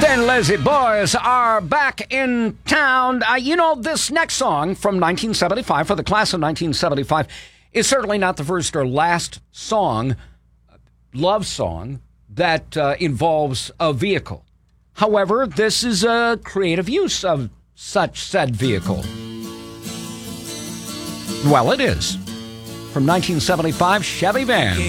Thin Lizzy Boys are back in town. This next song from 1975, for the class of 1975, is certainly not the first or last love song, that involves a vehicle. However, this is a creative use of such said vehicle. Well, it is. From 1975, Chevy Van.